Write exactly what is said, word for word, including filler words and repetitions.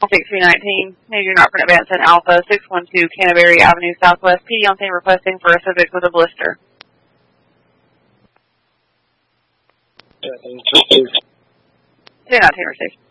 six two nineteen, Major Norfolk Advancing Alpha, six one two Canterbury Avenue Southwest, P D on scene requesting for a subject with a blister. two nineteen, station.